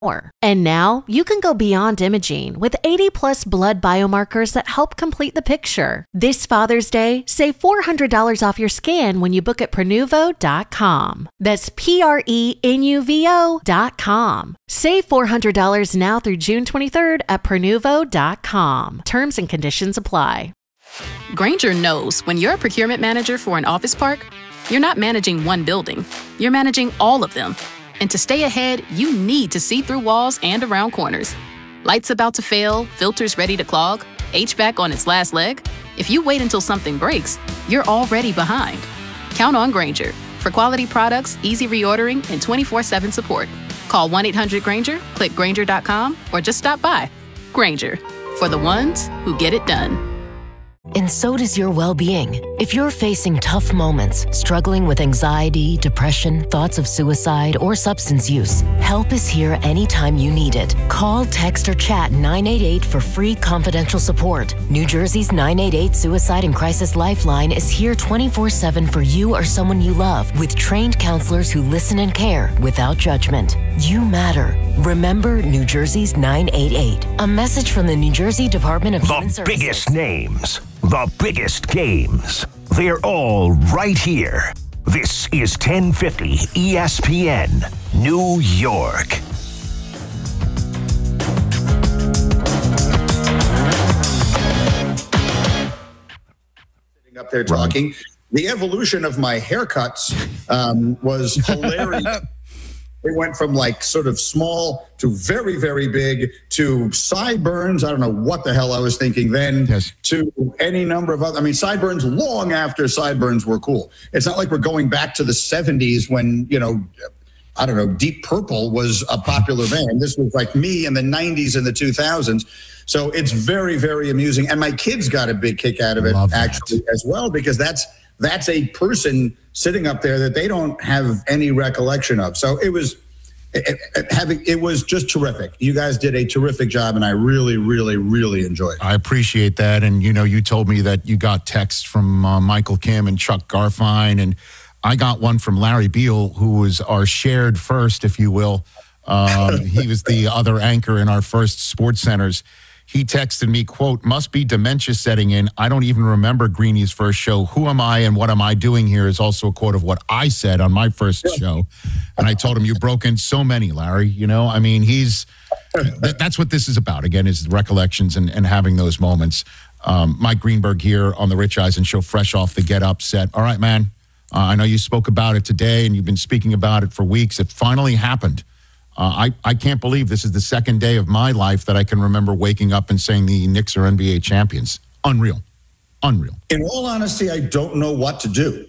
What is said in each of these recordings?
more. And now you can go beyond imaging with 80+ blood biomarkers that help complete the picture. This Father's Day, save $400 off your scan when you book at Prenuvo.com. That's Prenuvo.com. Save $400 now through June 23rd at Prenuvo.com. Terms and conditions apply. Grainger knows when you're a procurement manager for an office park, you're not managing one building, you're managing all of them. And to stay ahead, you need to see through walls and around corners. Lights about to fail, filters ready to clog, HVAC on its last leg. If you wait until something breaks, you're already behind. Count on Grainger for quality products, easy reordering, and 24/7 support. Call 1-800-GRAINGER, click Grainger.com, or just stop by. Grainger, for the ones who get it done. And so does your well-being. If you're facing tough moments, struggling with anxiety, depression, thoughts of suicide, or substance use, help is here anytime you need it. Call, text, or chat 988 for free confidential support. New Jersey's 988 Suicide and Crisis Lifeline is here 24/7 for you or someone you love, with trained counselors who listen and care without judgment. You matter. Remember New Jersey's 988. A message from the New Jersey Department of Human Services. The biggest names, the biggest games. They're all right here. This is 1050 ESPN, New York. Sitting up there talking. The evolution of my haircuts was hilarious. It went from like sort of small to very, very big to sideburns. I don't know what the hell I was thinking then. Yes. To any number of other, I mean, sideburns long after sideburns were cool. It's not like we're going back to the 70s when, you know, I don't know, Deep Purple was a popular band. This was like me in the 90s and the 2000s. So it's very, very amusing. And my kids got a big kick out of it actually as well, because that's a person sitting up there that they don't have any recollection of. So it was just terrific. You guys did a terrific job, and I really, really, really enjoyed it. I appreciate that. And, you know, you told me that you got texts from Michael Kim and Chuck Garfien, and I got one from Larry Beal, who was our shared first, if you will. He was the other anchor in our first Sports Centers. He texted me, quote, "Must be dementia setting in. I don't even remember Greeny's first show. Who am I and what am I doing here?" is also a quote of what I said on my first show. And I told him, "You broke in so many, Larry." You know, I mean, that's what this is about, again, is recollections and having those moments. Mike Greenberg here on the Rich Eisen Show, fresh off the Get Up set. All right, man, I know you spoke about it today and you've been speaking about it for weeks. It finally happened. I can't believe this is the second day of my life that I can remember waking up and saying the Knicks are NBA champions. Unreal. In all honesty, I don't know what to do.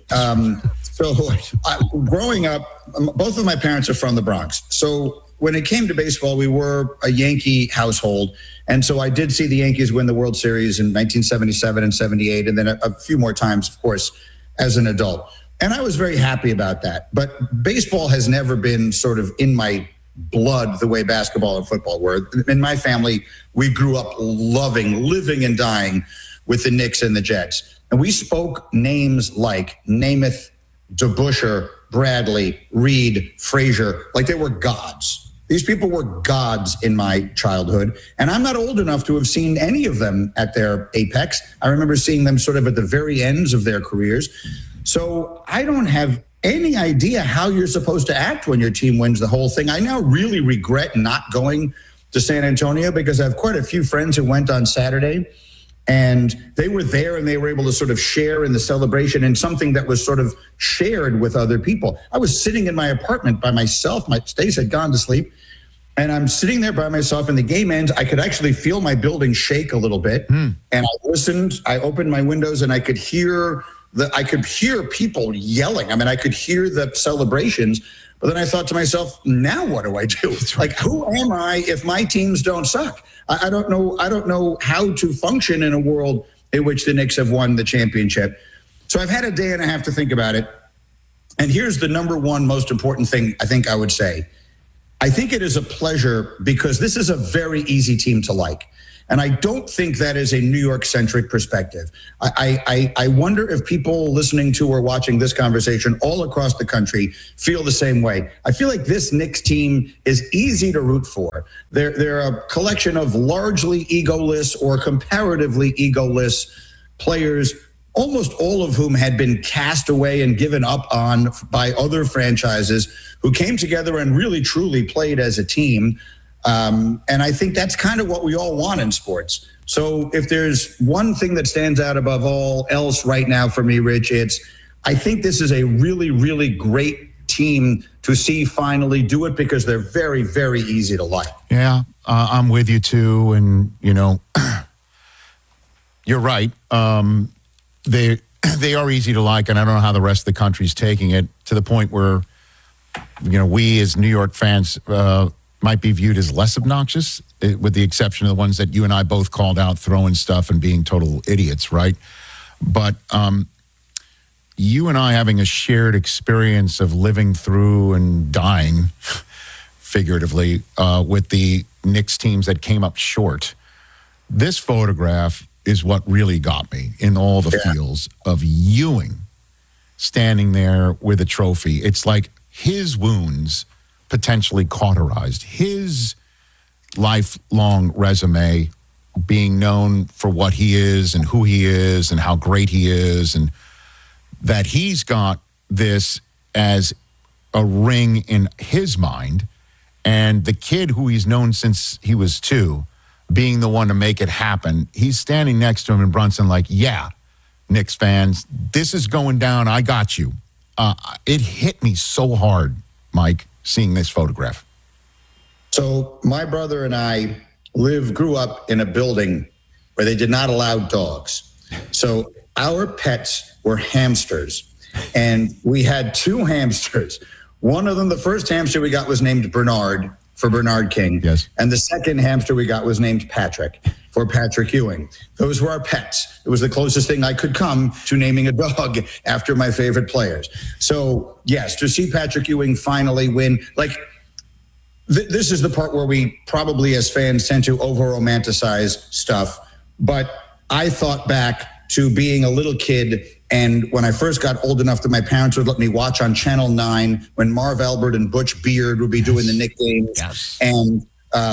Growing up, both of my parents are from the Bronx. So when it came to baseball, we were a Yankee household. And so I did see the Yankees win the World Series in 1977 and 78, and then a few more times, of course, as an adult. And I was very happy about that. But baseball has never been sort of in my blood the way basketball and football were. In my family, we grew up loving, living and dying with the Knicks and the Jets. And we spoke names like Namath, DeBusschere, Bradley, Reed, Frazier, like they were gods. These people were gods in my childhood. And I'm not old enough to have seen any of them at their apex. I remember seeing them sort of at the very ends of their careers. So I don't have any idea how you're supposed to act when your team wins the whole thing. I now really regret not going to San Antonio because I have quite a few friends who went on Saturday, and they were there and they were able to sort of share in the celebration and something that was sort of shared with other people. I was sitting in my apartment by myself. My Stace had gone to sleep, and I'm sitting there by myself, and the game ends. I could actually feel my building shake a little bit, and I listened. I opened my windows, and I could hear people yelling. I mean, I could hear the celebrations, but then I thought to myself, now what do I do? Like, who am I if my teams don't suck? I don't know how to function in a world in which the Knicks have won the championship. So I've had a day and a half to think about it. And here's the number one most important thing I think I would say. I think it is a pleasure because this is a very easy team to like. And I don't think that is a New York-centric perspective. I wonder if people listening to or watching this conversation all across the country feel the same way. I feel like this Knicks team is easy to root for. They're a collection of largely egoless or comparatively egoless players, almost all of whom had been cast away and given up on by other franchises, who came together and really truly played as a team. And I think that's kind of what we all want in sports. So if there's one thing that stands out above all else right now for me, Rich, I think this is a really, really great team to see finally do it, because they're very, very easy to like. Yeah, I'm with you too. And, you're right. They are easy to like, and I don't know how the rest of the country's taking it, to the point where, we as New York fans might be viewed as less obnoxious, with the exception of the ones that you and I both called out, throwing stuff and being total idiots, right? But you and I having a shared experience of living through and dying, figuratively, with the Knicks teams that came up short. This photograph is what really got me in all the feels of Ewing standing there with a trophy. It's like his wounds potentially cauterized, his lifelong resume being known for what he is and who he is and how great he is, and that he's got this as a ring in his mind, and the kid who he's known since he was 2 being the one to make it happen. He's standing next to him, and Brunson like, yeah, Knicks fans, this is going down. I got you. It hit me so hard, Mike, seeing this photograph. So my brother and I grew up in a building where they did not allow dogs. So our pets were hamsters, and we had 2 hamsters. One of them, the first hamster we got, was named Bernard, for Bernard King. Yes. And the second hamster we got was named Patrick, for Patrick Ewing. Those were our pets. It was the closest thing I could come to naming a dog after my favorite players. So, yes, to see Patrick Ewing finally win, this is the part where we probably as fans tend to over-romanticize stuff. But I thought back to being a little kid, and when I first got old enough that my parents would let me watch on Channel 9 when Marv Albert and Butch Beard would be doing the Knicks games. Yes. And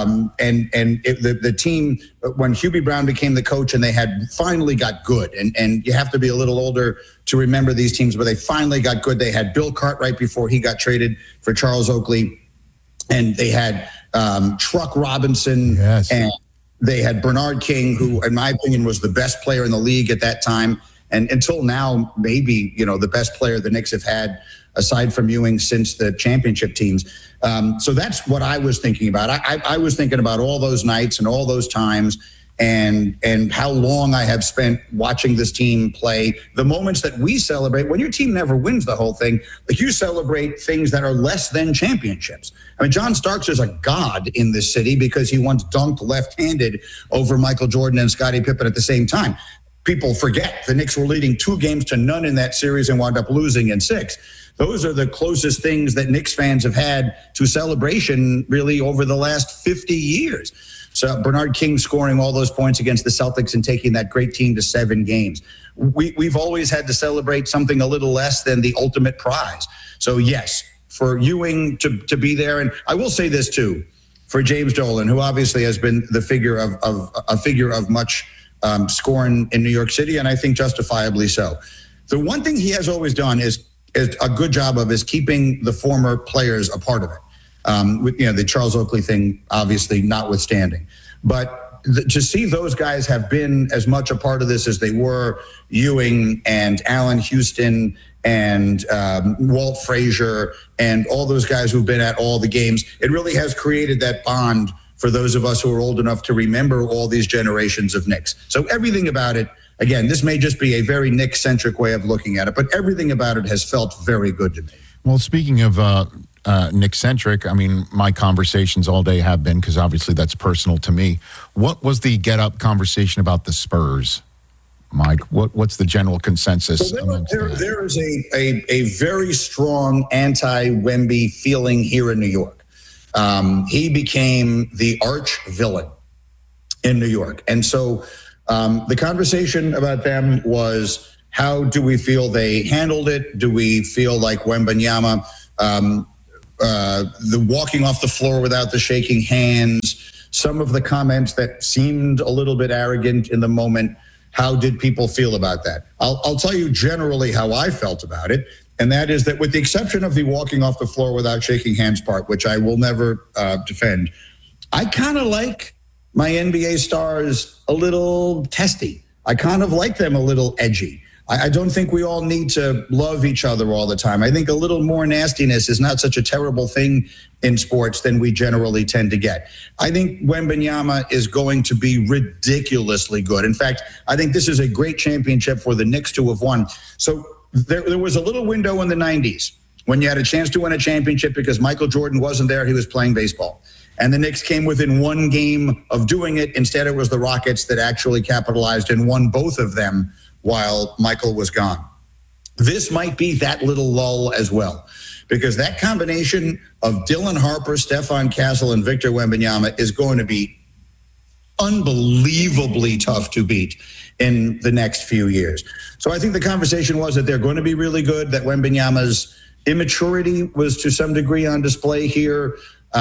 the team, when Hubie Brown became the coach and they had finally got good, and you have to be a little older to remember these teams, but they finally got good. They had Bill Cartwright before he got traded for Charles Oakley, and they had Truck Robinson, yes, and they had Bernard King, who, in my opinion, was the best player in the league at that time. And until now, maybe, the best player the Knicks have had, aside from Ewing, since the championship teams. So that's what I was thinking about. I was thinking about all those nights and all those times, and how long I have spent watching this team play. The moments that we celebrate, when your team never wins the whole thing, you celebrate things that are less than championships. I mean, John Starks is a god in this city because he once dunked left-handed over Michael Jordan and Scottie Pippen at the same time. People forget the Knicks were leading 2-0 in that series and wound up losing in 6. Those are the closest things that Knicks fans have had to celebration really over the last 50 years. So Bernard King scoring all those points against the Celtics and taking that great team to 7 games. We've always had to celebrate something a little less than the ultimate prize. So yes, for Ewing to be there. And I will say this too, for James Dolan, who obviously has been the figure of much scorn in New York City, and I think justifiably so. The one thing he has always done is a good job of is keeping the former players a part of it. With the Charles Oakley thing, obviously notwithstanding, but to see those guys have been as much a part of this as they were, Ewing and Allen Houston and Walt Frazier and all those guys who've been at all the games, it really has created that bond for those of us who are old enough to remember all these generations of Knicks. So everything about it, again, this may just be a very Knicks-centric way of looking at it, but everything about it has felt very good to me. Well, speaking of Knicks-centric, I mean, my conversations all day have been, because obviously that's personal to me. What was the get-up conversation about the Spurs, Mike? What's the general consensus? So there is a very strong anti-Wemby feeling here in New York. He became the arch villain. in New York. And so the conversation about them was, how do we feel they handled it? Do we feel like Wembanyama, the walking off the floor without the shaking hands, some of the comments that seemed a little bit arrogant in the moment, how did people feel about that? I'll tell you generally how I felt about it. And that is that, with the exception of the walking off the floor without shaking hands part, which I will never defend, I kind of like my NBA stars a little testy. I kind of like them a little edgy. I don't think we all need to love each other all the time. I think a little more nastiness is not such a terrible thing in sports than we generally tend to get. I think Wembanyama is going to be ridiculously good. In fact, I think this is a great championship for the Knicks to have won. So there was a little window in the 90s when you had a chance to win a championship because Michael Jordan wasn't there. He was playing baseball. And the Knicks came within one game of doing it. Instead, it was the Rockets that actually capitalized and won both of them while Michael was gone. This might be that little lull as well, because that combination of Dylan Harper, Stephon Castle, and Victor Wembanyama is going to be unbelievably tough to beat in the next few years. So I think the conversation was that they're going to be really good, that Wembanyama's immaturity was to some degree on display here.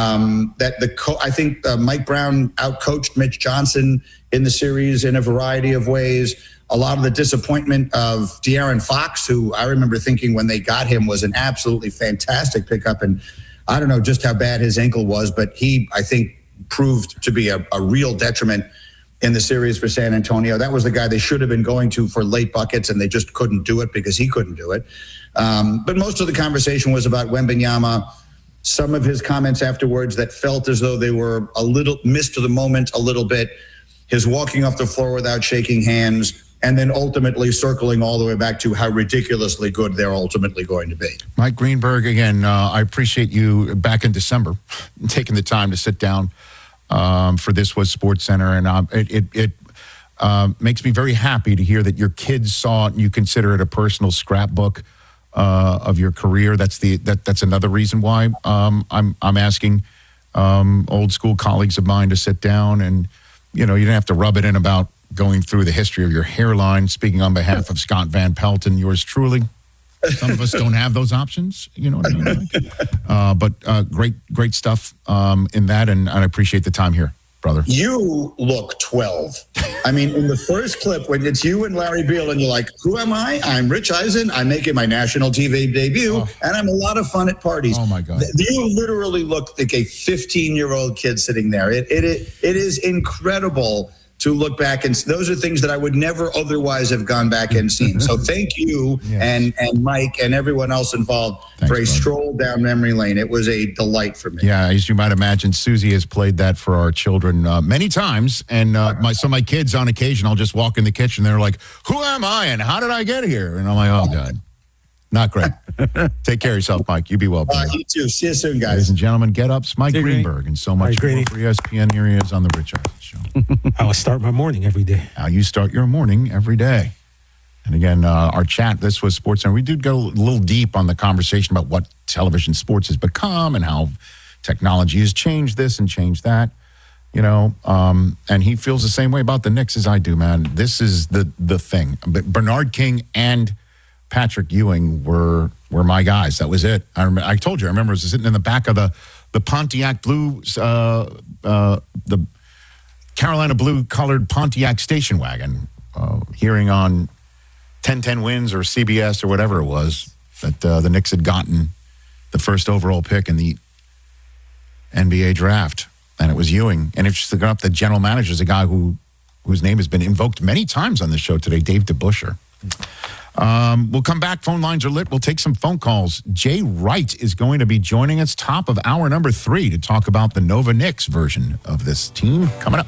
I think Mike Brown outcoached Mitch Johnson in the series in a variety of ways. A lot of the disappointment of De'Aaron Fox, who I remember thinking when they got him was an absolutely fantastic pickup. And I don't know just how bad his ankle was, but he, I think, proved to be a real detriment in the series for San Antonio. That was the guy they should have been going to for late buckets, and they just couldn't do it because he couldn't do it. But most of the conversation was about Wembanyama. Some of his comments afterwards that felt as though they were a little missed the moment a little bit. His walking off the floor without shaking hands, and then ultimately circling all the way back to how ridiculously good they're ultimately going to be. Mike Greenberg, again, I appreciate you back in December taking the time to sit down for This Was Sports Center, and it makes me very happy to hear that your kids saw it and you consider it a personal scrapbook of your career. That's another reason why I'm asking old school colleagues of mine to sit down, and you didn't have to rub it in about going through the history of your hairline. Speaking on behalf of Scott Van Pelt and yours truly, some of us don't have those options. You know what I mean? But great stuff in that, and I appreciate the time here, brother. You look 12. I mean, in the first clip, when it's you and Larry Beal, and you're like, who am I? I'm Rich Eisen. I'm making my national TV debut, and I'm a lot of fun at parties. Oh, my God. You literally look like a 15-year-old kid sitting there. It is incredible to look back, and those are things that I would never otherwise have gone back and seen. So thank you and Mike and everyone else involved for a stroll down memory lane. It was a delight for me. Yeah, as you might imagine, Susie has played that for our children many times, and my kids on occasion, I'll just walk in the kitchen, they're like, who am I and how did I get here? And I'm like, oh, God. Not great. Take care of yourself, Mike. You be well. You too. See you soon, guys. Ladies and gentlemen, Get Up's Mike Greenberg, and so much more for ESPN. Here he is on the Rich Eisen Show. How I start my morning every day. How you start your morning every day. And again, our chat, This Was Sports Center. We did go a little deep on the conversation about what television sports has become and how technology has changed this and changed that. And he feels the same way about the Knicks as I do, man. This is the thing. Bernard King and Patrick Ewing were my guys. That was it. I told you. I remember sitting in the back of the Pontiac blue, the Carolina blue colored Pontiac station wagon, hearing on 1010 Wins or CBS or whatever it was that the Knicks had gotten the first overall pick in the NBA draft, and it was Ewing. And if you look up, the general manager is a guy whose name has been invoked many times on the show today, Dave DeBusschere. We'll come back. Phone lines are lit. We'll take some phone calls. Jay Wright is going to be joining us top of hour number 3 to talk about the Nova Knicks version of this team coming up.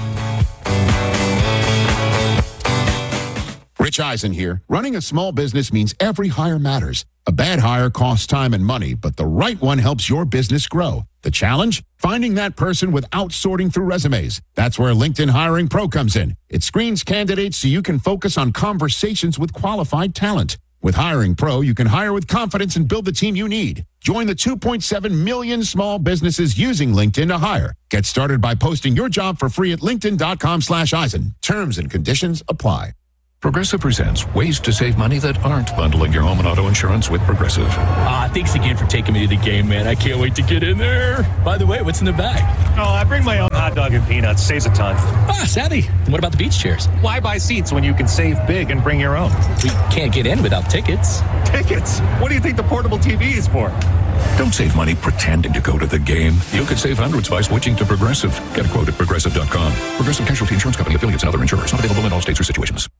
Rich Eisen here. Running a small business means every hire matters. A bad hire costs time and money, but the right one helps your business grow. The challenge? Finding that person without sorting through resumes. That's where LinkedIn Hiring Pro comes in. It screens candidates so you can focus on conversations with qualified talent. With Hiring Pro, you can hire with confidence and build the team you need. Join the 2.7 million small businesses using LinkedIn to hire. Get started by posting your job for free at linkedin.com/Eisen. Terms and conditions apply. Progressive presents ways to save money that aren't bundling your home and auto insurance with Progressive. Thanks again for taking me to the game, man. I can't wait to get in there. By the way, what's in the bag? Oh, I bring my own hot dog and peanuts. Saves a ton. Savvy. What about the beach chairs? Why buy seats when you can save big and bring your own? We can't get in without tickets. Tickets? What do you think the portable TV is for? Don't save money pretending to go to the game. You could save hundreds by switching to Progressive. Get a quote at Progressive.com. Progressive Casualty Insurance Company, affiliates, and other insurers. Not available in all states or situations.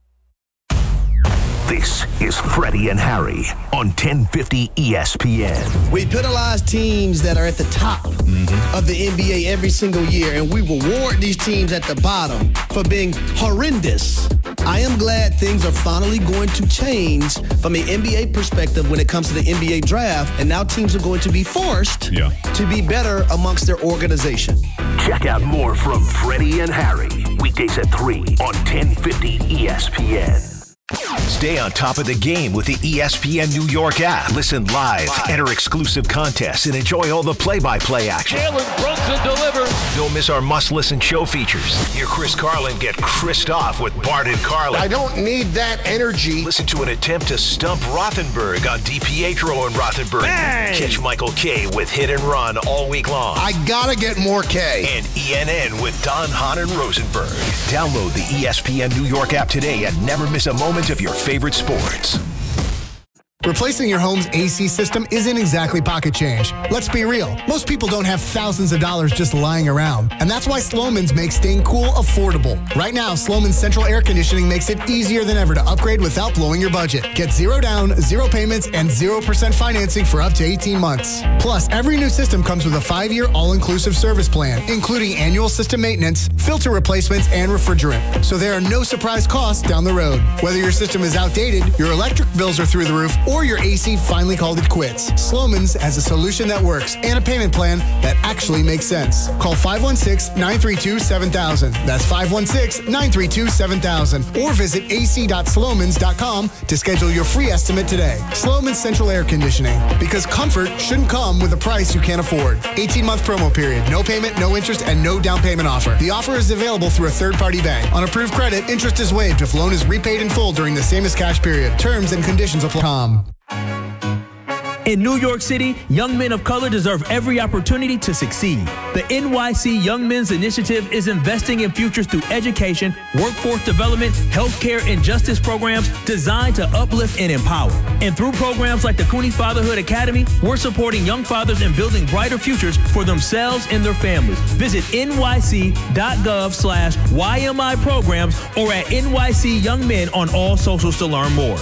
This is Freddie and Harry on 1050 ESPN. We penalize teams that are at the top of the NBA every single year, and we reward these teams at the bottom for being horrendous. I am glad things are finally going to change from an NBA perspective when it comes to the NBA draft, and now teams are going to be forced to be better amongst their organization. Check out more from Freddie and Harry, weekdays at 3 on 1050 ESPN. Stay on top of the game with the ESPN New York app. Listen live, enter exclusive contests, and enjoy all the play-by-play action. Jalen Brunson delivers. Don't miss our must-listen show features. Hear Chris Carlin get Chris'd off with Bart and Carlin. I don't need that energy. Listen to an attempt to stump Rothenberg on DiPietro and Rothenberg. Hey! Catch Michael K with Hit and Run all week long. I gotta get more K. And ENN with Don, Hahn, and Rosenberg. Download the ESPN New York app today and never miss a moment of your favorite sports. Replacing your home's AC system isn't exactly pocket change. Let's be real. Most people don't have thousands of dollars just lying around. And that's why Slomin's makes staying cool affordable. Right now, Slomin's central air conditioning makes it easier than ever to upgrade without blowing your budget. Get 0 down, 0 payments, and 0% financing for up to 18 months. Plus, every new system comes with a 5-year all-inclusive service plan, including annual system maintenance, filter replacements, and refrigerant. So there are no surprise costs down the road. Whether your system is outdated, your electric bills are through the roof, or your AC finally called it quits, Slomin's has a solution that works and a payment plan that actually makes sense. Call 516-932-7000. That's 516-932-7000. Or visit ac.slomans.com to schedule your free estimate today. Slomin's Central Air Conditioning. Because comfort shouldn't come with a price you can't afford. 18-month promo period. No payment, no interest, and no down payment offer. The offer is available through a third-party bank. On approved credit, interest is waived if loan is repaid in full during the same as cash period. Terms and conditions apply. In New York City, young men of color deserve every opportunity to succeed. The NYC Young Men's Initiative is investing in futures through education, workforce development, healthcare, and justice programs designed to uplift and empower. And through programs like the Cooney Fatherhood Academy, we're supporting young fathers and building brighter futures for themselves and their families. Visit nyc.gov/YMI programs or at NYC Young Men on all socials to learn more.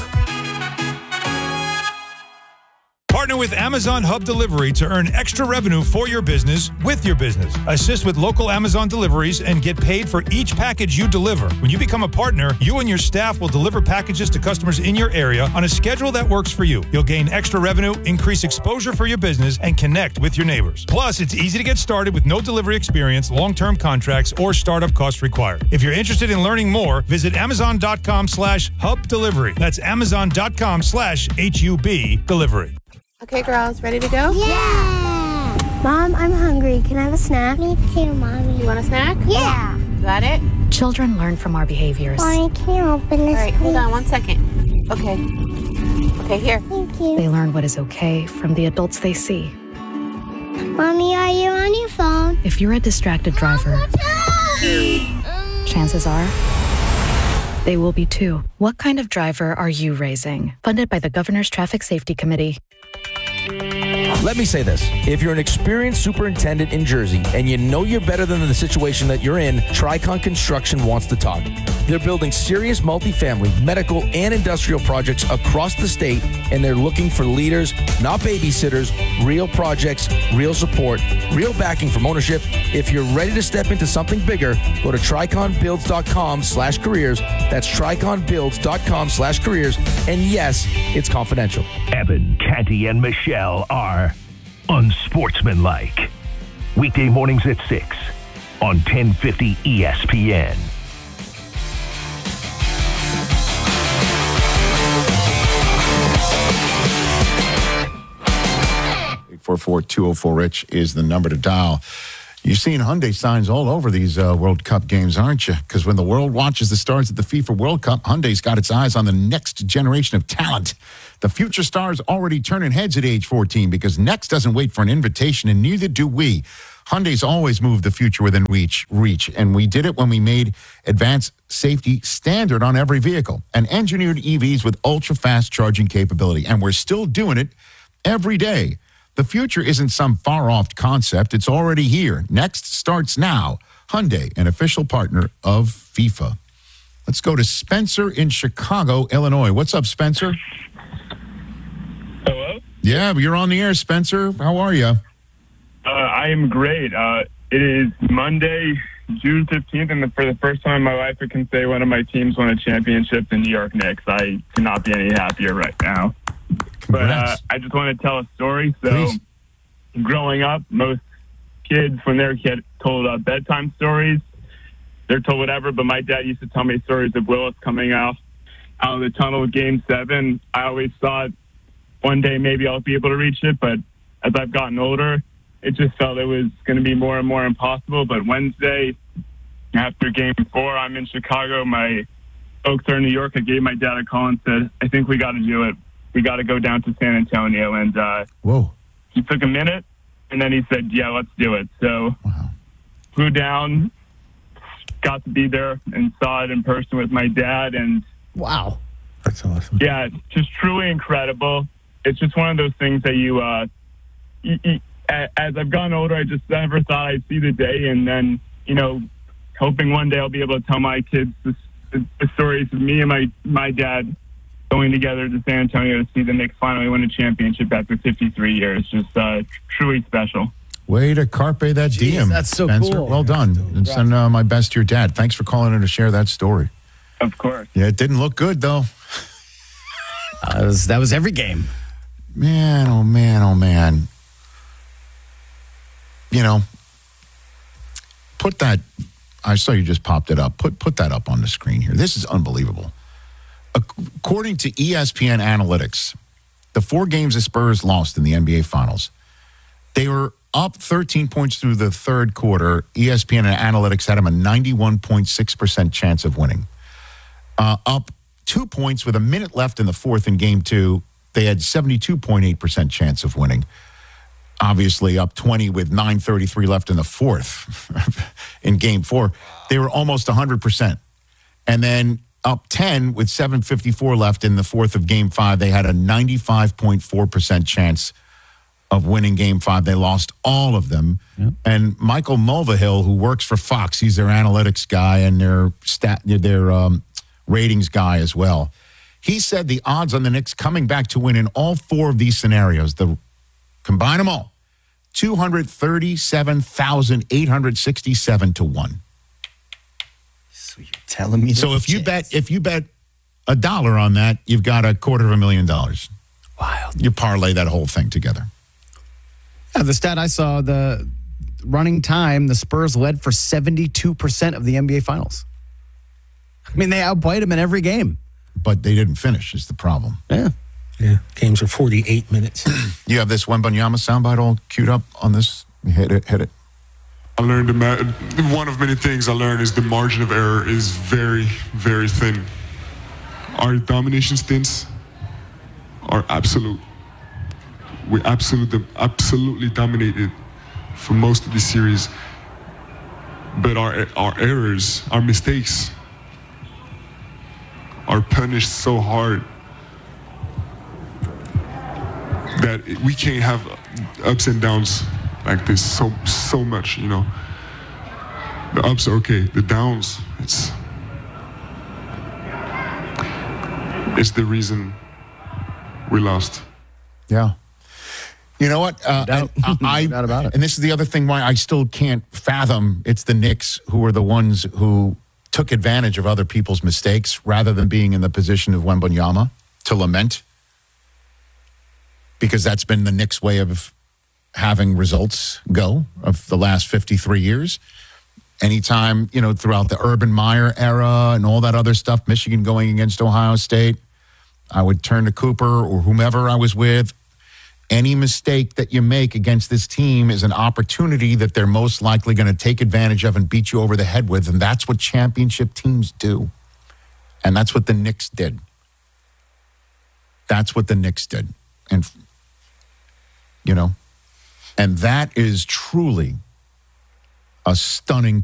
Partner with Amazon Hub Delivery to earn extra revenue for your business with your business. Assist with local Amazon deliveries and get paid for each package you deliver. When you become a partner, you and your staff will deliver packages to customers in your area on a schedule that works for you. You'll gain extra revenue, increase exposure for your business, and connect with your neighbors. Plus, it's easy to get started with no delivery experience, long-term contracts, or startup costs required. If you're interested in learning more, visit Amazon.com/Hub Delivery. That's Amazon.com/HUB Delivery. Okay, girls, ready to go? Yeah! Mom, I'm hungry. Can I have a snack? Me too, Mommy. You want a snack? Yeah! Got it? Children learn from our behaviors. Mommy, can you open this? All right, hold on 1 second. Okay. Okay, here. Thank you. They learn what is okay from the adults they see. Mommy, are you on your phone? If you're a distracted driver, chances are they will be too. What kind of driver are you raising? Funded by the Governor's Traffic Safety Committee. Let me say this. If you're an experienced superintendent in Jersey and you know you're better than the situation that you're in, Tricon Construction wants to talk. They're building serious multifamily, medical, and industrial projects across the state, and they're looking for leaders, not babysitters, real projects, real support, real backing from ownership. If you're ready to step into something bigger, go to triconbuilds.com/careers. That's triconbuilds.com/careers. And yes, it's confidential. Evan, Canty, and Michelle are unsportsmanlike. Weekday mornings at 6 on 1050 ESPN. 844-204-RICH is the number to dial. You've seen Hyundai signs all over these World Cup games, aren't you? Because when the world watches the stars at the FIFA World Cup, Hyundai's got its eyes on the next generation of talent. The future stars already turning heads at age 14 because Next doesn't wait for an invitation, and neither do we. Hyundai's always moved the future within reach, and we did it when we made advanced safety standard on every vehicle and engineered EVs with ultra-fast charging capability, and we're still doing it every day. The future isn't some far-off concept. It's already here. Next starts now. Hyundai, an official partner of FIFA. Let's go to Spencer in Chicago, Illinois. What's up, Spencer? Hello? Yeah, you're on the air, Spencer. How are you? I am great. It is Monday, June 15th, and for the first time in my life, I can say one of my teams won a championship, the New York Knicks. I cannot be any happier right now. Congrats. But I just want to tell a story. So, Please. Growing up, most kids, when they're told bedtime stories, they're told whatever, but my dad used to tell me stories of Willis coming out of the tunnel with Game 7. I always thought one day maybe I'll be able to reach it, but as I've gotten older, it just felt it was going to be more and more impossible. But Wednesday, after Game 4, I'm in Chicago. My folks are in New York. I gave my dad a call and said, I think we got to do it. We got to go down to San Antonio. And Whoa. He took a minute, and then he said, yeah, let's do it. So flew down, got to be there and saw it in person with my dad. And wow. That's awesome. Yeah, just truly incredible. It's just one of those things that you as I've gotten older, I just never thought I'd see the day. And then, hoping one day I'll be able to tell my kids the stories of me and my dad going together to San Antonio to see the Knicks finally win a championship after 53 years. Just truly special. Way to carpe that diem, that's so Spencer. cool. Well done. And send my best to your dad. Thanks for calling in to share that story. Of course. Yeah, it didn't look good, though. That was every game. Man, oh, man, oh, man. Put that, I saw you just popped it up. Put that up on the screen here. This is unbelievable. According to ESPN Analytics, the 4 games the Spurs lost in the NBA Finals, they were up 13 points through the third quarter. ESPN Analytics had them a 91.6% chance of winning. Up 2 points with a minute left in the fourth in Game 2, they had 72.8% chance of winning. Obviously, up 20 with 9:33 left in the fourth in Game 4. They were almost 100%. And then up 10 with 7:54 left in the fourth of Game 5, they had a 95.4% chance of winning Game 5. They lost all of them. Yep. And Michael Mulvihill, who works for Fox, he's their analytics guy and their ratings guy as well. He said the odds on the Knicks coming back to win in all 4 of these scenarios, combine them all, 237,867 to 1. So you're telling me? So if you bet $1 on that, you've got $250,000. Wow. You parlay that whole thing together. Yeah, the stat I saw, the running time, the Spurs led for 72% of the NBA Finals. I mean, they outplayed them in every game. But they didn't finish is the problem. Yeah. Yeah. Games are 48 minutes. You have this Wembanyama soundbite all queued up on this? Hit it. I learned one of many things I learned is the margin of error is very, very thin. Our domination stints are absolute. We absolutely dominated for most of the series. But our errors, our mistakes, are punished so hard that we can't have ups and downs like this so much, The ups are okay, the downs, it's the reason we lost. Yeah. You know what? Doubt about it. And this is the other thing why I still can't fathom it's the Knicks who are the ones who took advantage of other people's mistakes rather than being in the position of Wembanyama to lament. Because that's been the Knicks' way of having results go of the last 53 years. Anytime, throughout the Urban Meyer era and all that other stuff, Michigan going against Ohio State, I would turn to Cooper or whomever I was with. Any mistake that you make against this team is an opportunity that they're most likely going to take advantage of and beat you over the head with. And that's what championship teams do. And that's what the Knicks did. That's what the Knicks did. And, and that is truly a stunning